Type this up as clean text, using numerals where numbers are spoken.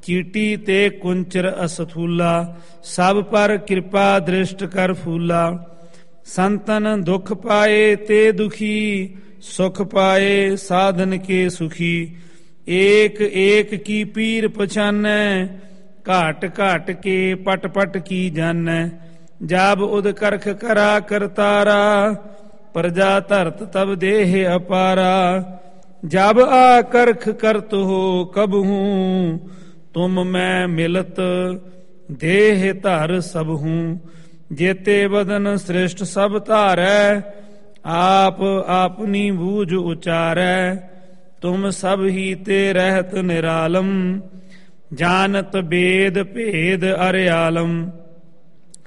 ਚੀਟੀ ਤੇ ਕੁੰਚਰ ਅਸਥੂਲਾ, ਸਭ ਪਰ ਕਿਰਪਾ ਦ੍ਰਿਸ਼ਟ ਕਰ ਫੂਲਾ। ਸੰਤਨ ਦੁਖ ਪਾਏ ਤੇ ਦੁਖੀ, ਸੁਖ ਪਾਏ ਸਾਧਨ ਕੇ ਸੁਖੀ। ਏਕ ਏਕ ਕੀ ਪੀਰ ਪਛਾਨੈ, ਘਾਟ ਘਾਟ ਕੇ ਪਟ ਪਟ ਕੀ ਜਾਨੈ। ਜਬ ਉਦ ਕਰਖ ਕਰਾ ਕਰਤਾਰਾ, ਪ੍ਰਜਾ ਧਰਤ ਤਬ ਦੇਹ ਅਪਾਰਾ। ਜਬ ਆ ਕਰਖ ਕਰਤ ਹੋ ਕਬਹੂੰ, ਤੁਮ ਮੈਂ ਮਿਲਤ ਦੇਹ ਧਰ ਸਭਹੂੰ। ਜੇਤੇ ਬਦਨ ਸ੍ਰਿਸ਼ਟ ਸਭ ਧਾਰੈ, ਆਪ ਆਪਨੀ ਬੂਝ ਉਚਾਰੈ। ਤੁਮ ਸਭ ਹੀ ਤੇ ਰਹਿਤ ਨਿਰਾਲਮ, ਜਾਨਤ ਬੇਦ ਭੇਦ ਅਰਿਆਲਮ।